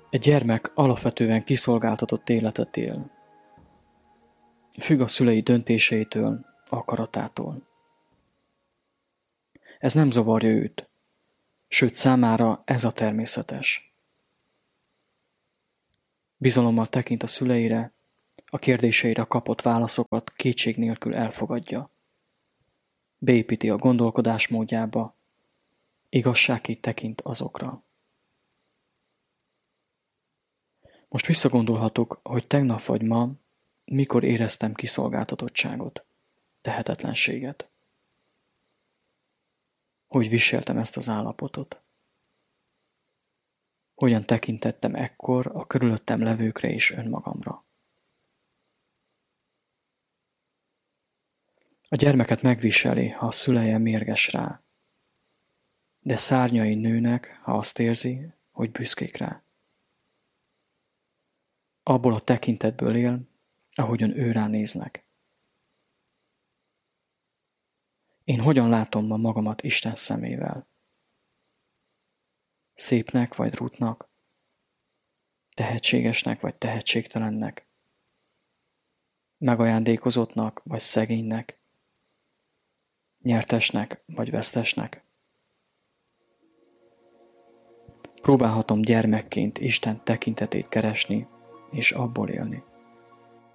Egy gyermek alapvetően kiszolgáltatott életet él. Függ a szülei döntéseitől, akaratától. Ez nem zavarja őt, sőt számára ez a természetes. Bizalommal tekint a szüleire, a kérdéseire kapott válaszokat kétség nélkül elfogadja. Beépíti a gondolkodásmódjába, igazságként tekint azokra. Most visszagondolhatok, hogy tegnap vagy ma, mikor éreztem kiszolgáltatottságot, tehetetlenséget. Hogy viseltem ezt az állapotot. Hogyan tekintettem ekkor a körülöttem levőkre és önmagamra. A gyermeket megviseli, ha a szüleje mérges rá, de szárnyai nőnek, ha azt érzi, hogy büszkék rá. Abból a tekintetből él, ahogyan ő ránéznek. Én hogyan látom ma magamat Isten szemével? Szépnek vagy rutnak? Tehetségesnek vagy tehetségtelennek? Megajándékozottnak vagy szegénynek? Nyertesnek vagy vesztesnek? Próbálhatom gyermekként Isten tekintetét keresni és abból élni.